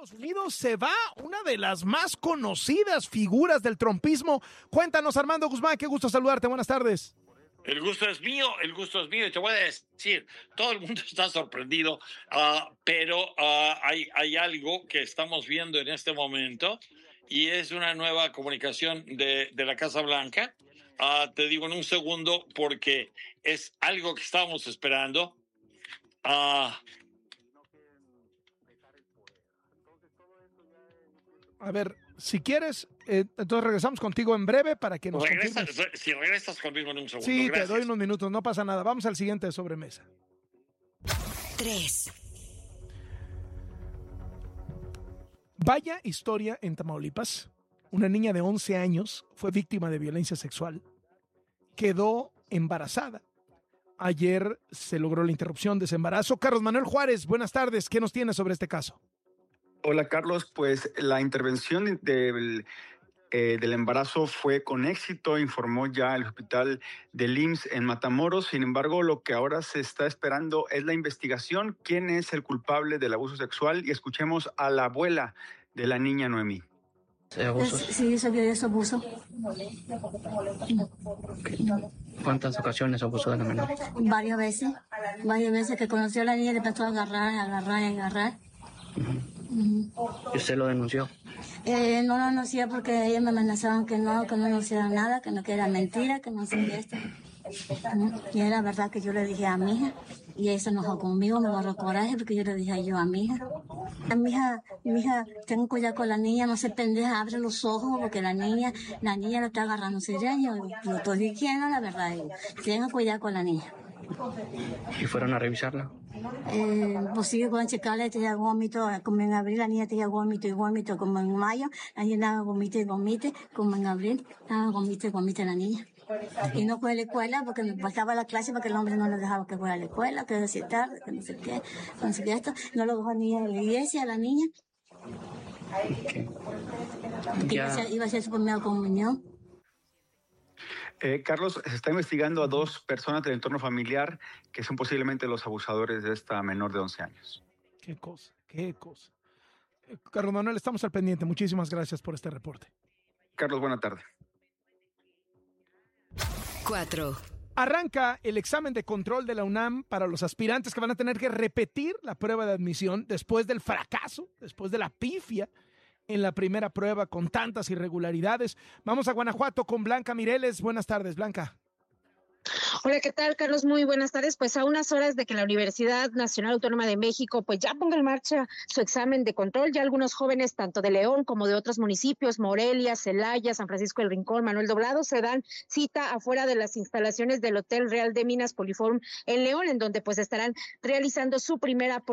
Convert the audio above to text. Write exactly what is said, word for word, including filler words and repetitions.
Estados Unidos se va una de las más conocidas figuras del trumpismo. Cuéntanos, Armando Guzmán, qué gusto saludarte, buenas tardes. El gusto es mío, el gusto es mío, y te voy a decir, todo el mundo está sorprendido, uh, pero uh, hay, hay algo que estamos viendo en este momento, y es una nueva comunicación de, de la Casa Blanca. Uh, te digo en un segundo, porque es algo que estábamos esperando. Uh, A ver, si quieres, eh, entonces regresamos contigo en breve para que nos regresa, confirmes. Si regresas conmigo en un segundo. Sí, gracias. Te doy unos minutos, no pasa nada. Vamos al siguiente de sobremesa. tres. Vaya historia en Tamaulipas. Una niña de once años fue víctima de violencia sexual. Quedó embarazada. Ayer se logró la interrupción de ese embarazo. Carlos Manuel Juárez, buenas tardes. ¿Qué nos tienes sobre este caso? Hola, Carlos. Pues la intervención del, eh, del embarazo fue con éxito, informó ya el hospital del I M S S en Matamoros. Sin embargo, lo que ahora se está esperando es la investigación. ¿Quién es el culpable del abuso sexual? Y escuchemos a la abuela de la niña, Noemí. Sí, se vio ese abuso. ¿Cuántas ocasiones abusó de la menor? Varias veces. Varias veces que conoció a la niña y le empezó a agarrar, agarrar, agarrar. Uh-huh. ¿Y usted lo denunció? Eh, no lo denuncié porque ellos me amenazaban que no, que no denunciara nada, que no, que era mentira, que no hacía esto. Uh-huh. Y era verdad que yo le dije a mi hija, y ella se enojó conmigo, me agarró coraje porque yo le dije yo a mi hija. A mi hija, mi hija, ten cuidado con la niña, no se pendeja, abre los ojos porque la niña, la niña lo está agarrando serio, yo lo estoy diciendo la verdad, tengan cuidado con la niña. ¿Y fueron a revisarla? Eh, pues sí, pueden checarle, tenía vómito, como en abril la niña tenía vómito y vómito, como en mayo, la niña daba vómito y vómito, como en abril, daba vómito y vómito la niña. Y no fue a la escuela porque me pasaba la clase porque el hombre no le dejaba que fuera a la escuela, que decía tarde, que no sé qué, que no sé qué esto, no lo dejó ni a la iglesia, a la niña. Okay. Que iba a ser, iba a ser su primera comunión. Eh, Carlos, se está investigando a dos personas del entorno familiar que son posiblemente los abusadores de esta menor de once años. Qué cosa, qué cosa. Eh, Carlos Manuel, estamos al pendiente. Muchísimas gracias por este reporte. Carlos, buena tarde. cuatro. Arranca el examen de control de la UNAM para los aspirantes que van a tener que repetir la prueba de admisión después del fracaso, después de la pifia en la primera prueba con tantas irregularidades. Vamos a Guanajuato con Blanca Mireles. Buenas tardes, Blanca. Hola, ¿qué tal, Carlos? Muy buenas tardes. Pues a unas horas de que la Universidad Nacional Autónoma de México pues ya ponga en marcha su examen de control, ya algunos jóvenes tanto de León como de otros municipios, Morelia, Celaya, San Francisco del Rincón, Manuel Doblado, se dan cita afuera de las instalaciones del Hotel Real de Minas Poliforum en León, en donde pues estarán realizando su primera